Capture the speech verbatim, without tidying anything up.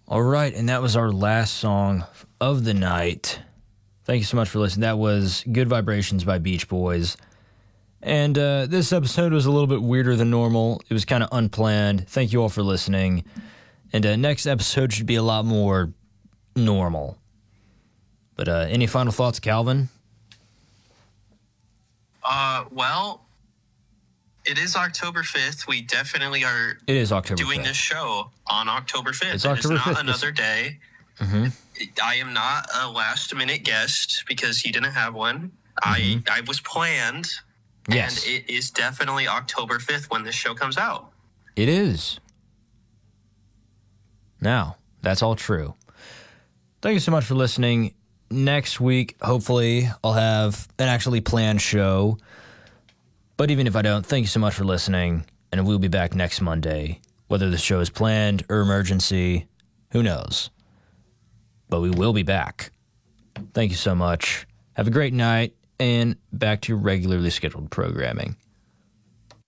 All right, and that was our last song of the night. Thank you so much for listening. That was Good Vibrations by Beach Boys. And uh, this episode was a little bit weirder than normal. It was kind of unplanned. Thank you all for listening. And uh, next episode should be a lot more normal. But uh, any final thoughts, Calvin? Uh, well, it is October fifth. We definitely are It is October doing fifth. this show on October fifth. It's It October is not fifth. another day. Mm-hmm. I am not a last-minute guest because he didn't have one. Mm-hmm. I I was planned. Yes. And it is definitely October fifth when this show comes out. It is. Now, that's all true. Thank you so much for listening. Next week, hopefully, I'll have an actually planned show. But even if I don't, thank you so much for listening. And we'll be back next Monday. Whether the show is planned or emergency, who knows? But we will be back. Thank you so much. Have a great night, and back to regularly scheduled programming.